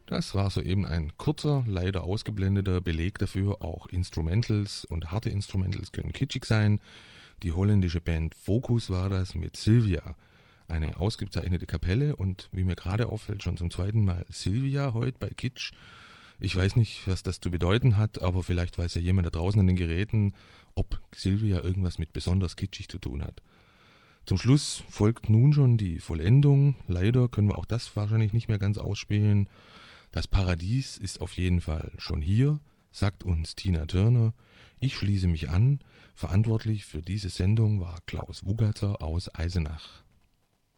Das war soeben ein kurzer, leider ausgeblendeter Beleg dafür, auch Instrumentals und harte Instrumentals können kitschig sein. Die holländische Band Focus war das mit Sylvia, eine ausgezeichnete Kapelle und wie mir gerade auffällt, schon zum zweiten Mal Sylvia heute bei Kitsch. Ich weiß nicht, was das zu bedeuten hat, aber vielleicht weiß ja jemand da draußen an den Geräten, ob Sylvia irgendwas mit besonders kitschig zu tun hat. Zum Schluss folgt nun schon die Vollendung. Leider können wir auch das wahrscheinlich nicht mehr ganz ausspielen. Das Paradies ist auf jeden Fall schon hier, sagt uns Tina Turner. Ich schließe mich an. Verantwortlich für diese Sendung war Klaus Wugatzer aus Eisenach.